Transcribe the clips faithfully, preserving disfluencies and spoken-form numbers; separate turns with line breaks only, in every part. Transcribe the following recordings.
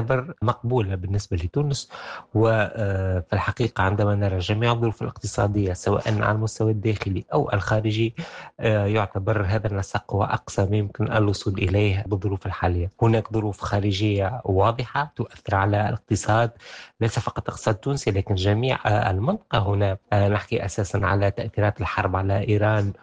تعتبر مقبولة بالنسبة لتونس. وفي الحقيقة عندما نرى جميع الظروف الاقتصادية سواء على المستوى الداخلي أو الخارجي، آه، يعتبر هذا النسق هو أقصى ما يمكن الوصول إليه بالظروف الحالية. هناك ظروف خارجية واضحة تؤثر على الاقتصاد، ليس فقط الاقتصاد التونسي لكن جميع آه، المنطقة. هنا آه، نحكي أساسا على تأثيرات الحرب على إيران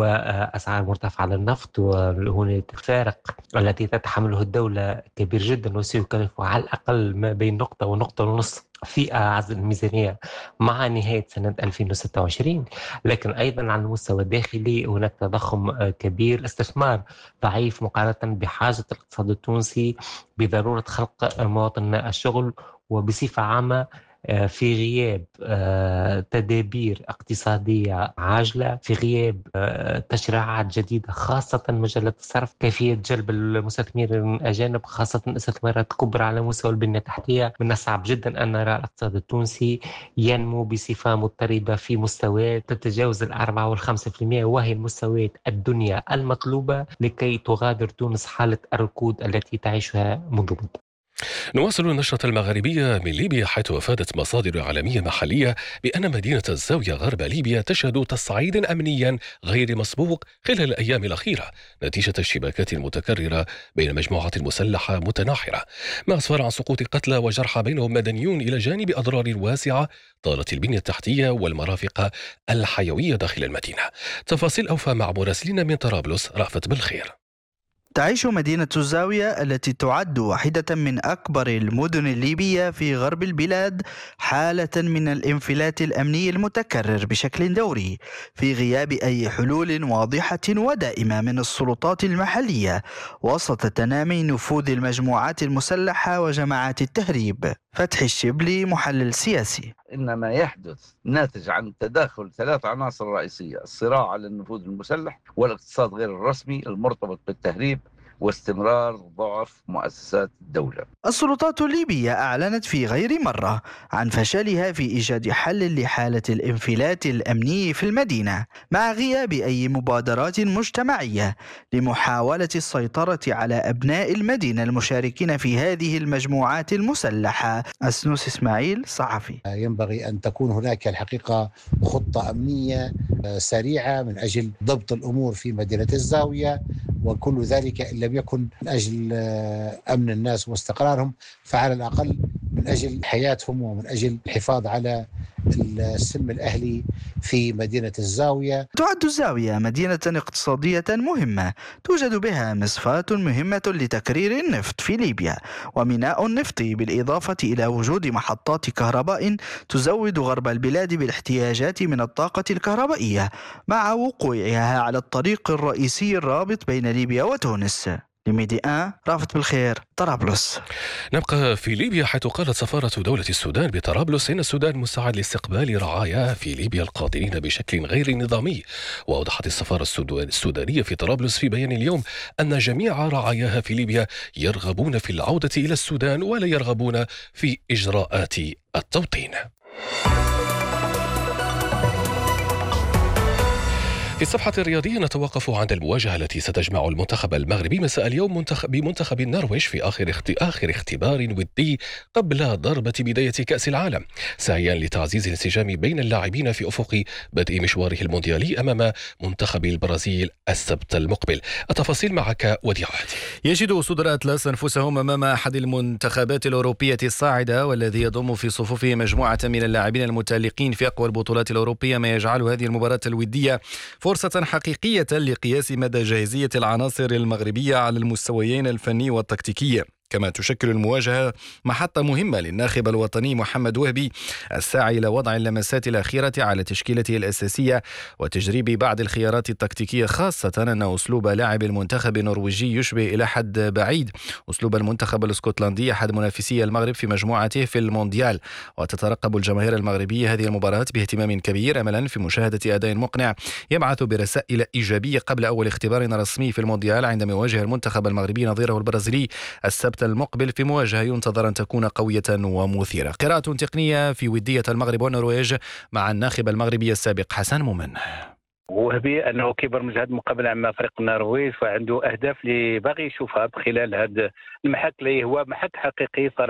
وأسعار مرتفعة للنفط، وهناك الفارق التي تتحمله الدولة كبير جدا وسيكلف على الأقل ما بين نقطة ونقطة ونصف في عزل الميزانية مع نهاية سنة ألفين وستة وعشرين. لكن أيضا على المستوى الداخلي هناك تضخم كبير، استثمار ضعيف مقارنة بحاجة الاقتصاد التونسي بضرورة خلق مواطن الشغل. وبصفة عامة آه، في غياب آه، تدابير اقتصادية عاجلة، في غياب آه، تشريعات جديدة خاصة مجالات الصرف، كيفية جلب المستثمرين الأجانب خاصة استثمارات كبرى على مستوى البنية التحتية، من الصعب جدا أن نرى الاقتصاد التونسي ينمو بصفة مضطربة في مستويات تتجاوز الأربعة والخمسة في المئة، وهي المستويات الدنيا المطلوبة لكي تغادر تونس حالة الركود التي تعيشها منذ مدة.
نواصل النشرة المغاربية من ليبيا، حيث أفادت مصادر عالمية محلية بأن مدينة الزاوية غرب ليبيا تشهد تصعيد أمنيا غير مسبوق خلال الأيام الأخيرة نتيجة الشباكات المتكررة بين مجموعات مسلحة متناحرة، ما أسفر عن سقوط قتلى وجرحى بينهم مدنيون إلى جانب أضرار واسعة طالت البنية التحتية والمرافق الحيوية داخل المدينة. تفاصيل أوفى مع مراسلين من طرابلس رأفت بالخير.
تعيش مدينة الزاوية التي تعد واحدة من أكبر المدن الليبية في غرب البلاد حالة من الانفلات الأمني المتكرر بشكل دوري في غياب أي حلول واضحة ودائمة من السلطات المحلية، وسط تنامي نفوذ المجموعات المسلحة وجماعات التهريب. فتحي الشبلي، محلل سياسي:
إن ما يحدث ناتج عن تداخل ثلاث عناصر رئيسية: الصراع على النفوذ المسلح، والاقتصاد غير الرسمي المرتبط بالتهريب، واستمرار ضعف مؤسسات الدولة.
السلطات الليبية أعلنت في غير مرة عن فشلها في إيجاد حل لحالة الانفلات الأمني في المدينة، مع غياب أي مبادرات مجتمعية لمحاولة السيطرة على أبناء المدينة المشاركين في هذه المجموعات المسلحة. أسنوس إسماعيل، صحفي:
ينبغي أن تكون هناك الحقيقة خطة أمنية سريعة من أجل ضبط الأمور في مدينة الزاوية، وكل ذلك إن لم يكن من أجل أمن الناس واستقرارهم فعلى الأقل من أجل حياتهم ومن أجل الحفاظ على السلم الأهلي في مدينة الزاوية.
تعد الزاوية مدينة اقتصادية مهمة، توجد بها مصفاة مهمة لتكرير النفط في ليبيا وميناء نفطي، بالإضافة إلى وجود محطات كهرباء تزود غرب البلاد بالاحتياجات من الطاقة الكهربائية، مع وقوعها على الطريق الرئيسي الرابط بين ليبيا وتونس. لميدي آن، رافت بالخير، طرابلس.
نبقى في ليبيا، حيث قالت سفارة دولة السودان بطرابلس إن السودان مستعد لاستقبال رعاياه في ليبيا القادرين بشكل غير نظامي. وأوضحت السفارة السودانية في طرابلس في بيان اليوم أن جميع رعاياها في ليبيا يرغبون في العودة إلى السودان ولا يرغبون في إجراءات التوطين. في الصفحة الرياضية نتوقف عند المواجهة التي ستجمع المنتخب المغربي مساء اليوم منتخب بمنتخب النرويج في آخر اخت... آخر اختبار ودي قبل ضربة بداية كأس العالم، سعيا لتعزيز الانسجام بين اللاعبين في أفق بدء مشواره المونديالي أمام منتخب البرازيل السبت المقبل. التفاصيل معك وديع عادي.
يجد أسود الأطلس أنفسهم أمام أحد المنتخبات الأوروبية الصاعدة، والذي يضم في صفوفه مجموعة من اللاعبين المتألقين في أقوى البطولات الأوروبية، ما يجعل هذه المباراة الودية فرصة حقيقية لقياس مدى جاهزية العناصر المغربية على المستويين الفني والتكتيكي. كما تشكل المواجهة محطة مهمة للناخب الوطني محمد وهبي، الساعي إلى وضع اللمسات الأخيرة على تشكيلته الأساسية وتجريب بعض الخيارات التكتيكية، خاصة أن أسلوب لاعب المنتخب النرويجي يشبه إلى حد بعيد أسلوب المنتخب الاسكتلندي أحد منافسي المغرب في مجموعته في المونديال. وتترقب الجماهير المغربية هذه المباراة باهتمام كبير، أملا في مشاهدة أداء مقنع يبعث برسائل إيجابية قبل أول اختبار رسمي في المونديال، عندما يواجه المنتخب المغربي نظيره البرازيلي السبت المقبل في مواجهة ينتظر أن تكون قوية ومثيرة. قراءة تقنية في ودية المغرب والنرويج مع الناخب المغربي السابق حسن مومن.
وهبي أنه كبر مجهد مقابلة مع فريق النرويج، وعنده أهداف اللي باغي يشوفها خلال هذا المحك اللي هو محك حقيقي صراحة.